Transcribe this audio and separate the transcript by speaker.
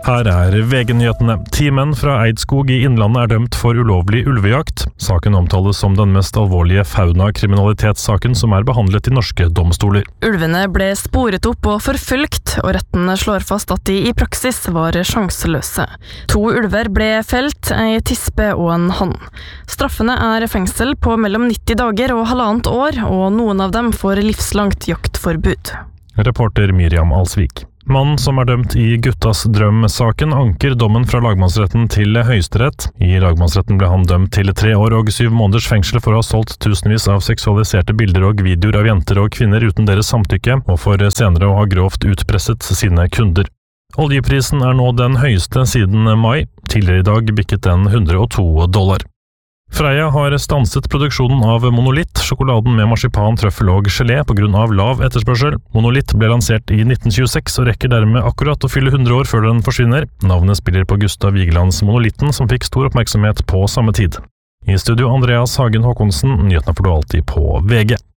Speaker 1: Her VG-nyhetene. 10 menn fra Eidskog I Innlandet dømt for ulovlig ulvejakt. Saken omtales som den mest alvorlige fauna-kriminalitetssaken som behandlet I norske domstoler.
Speaker 2: Ulvene ble sporet opp og forfølgt, og retten slår fast at de I praksis var sjanseløse. 2 ulver ble felt, en tispe og en hann. Straffene fengsel på mellom 90 dager og 1,5 år, og noen av dem får livslangt jaktforbud.
Speaker 1: Reporter Miriam Alsvik. Mannen som dømt I Guttas drøm-saken anker dommen fra lagmannsretten til Høyesterett. I lagmannsretten ble han dømt til 3 år og 7 måneders fengsel for å ha solgt tusenvis av seksualiserte bilder og videoer av jenter og kvinner uten deres samtykke, og for senere å ha grovt utpresset sine kunder. Oljeprisen nå den høyeste siden mai. Tidligere I dag bikket den $102. Freia har stanset produksjonen av Monolitt, sjokoladen med marsipan, trøffel og gelé på grunn av lav etterspørsel. Monolitt ble lansert I 1926 og rekker dermed akkurat å fylle 100 år før den forsvinner. Navnet spiller på Gustav Vigelands Monolitten, som fikk stor oppmerksomhet på samme tid. I studio Andreas Hagen Håkonsen, nyhetene får du alltid på VG.